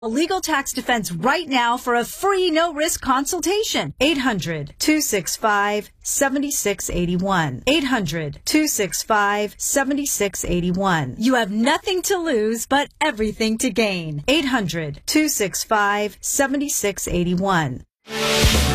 Legal tax defense right now for a free no-risk consultation. 800-265-7681. 800-265-7681. You have nothing to lose but everything to gain. 800-265-7681.